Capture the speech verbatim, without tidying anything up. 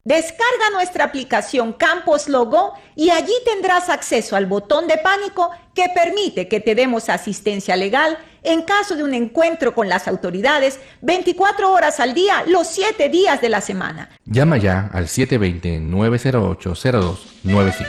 Descarga nuestra aplicación Campos Logo y allí tendrás acceso al botón de pánico que permite que te demos asistencia legal en caso de un encuentro con las autoridades veinticuatro horas al día, los siete días de la semana. Llama ya al siete dos cero, nueve cero ocho, cero dos nueve cinco.